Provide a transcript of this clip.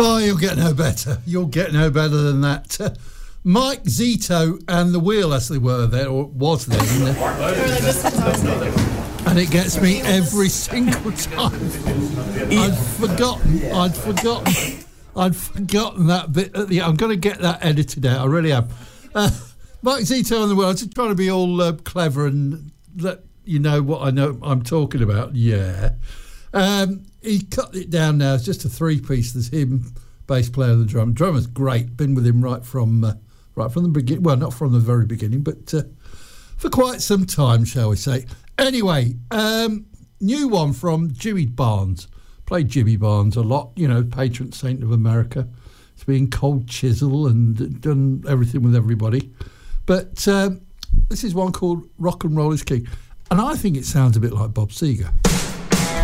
Oh, you'll get no better. You'll get no better than that. Mike Zito and the Wheel, as they were there, or was there, didn't it? And it gets me every single time. I'd forgotten that bit at the. I'm going to get that edited out. I really am. Mike Zito and the Wheel. I'm just trying to be all clever and let you know what I'm talking about. Yeah. He cut it down now. It's just a three-piece. There's him, bass player, and the drum. Drummer's great. Been with him right from the beginning. Well, not from the very beginning, but for quite some time, shall we say. Anyway, new one from Jimmy Barnes. Played Jimmy Barnes a lot, patron saint of America. It's been Cold Chisel and done everything with everybody. But this is one called Rock and Roll is King. And I think it sounds a bit like Bob Seger.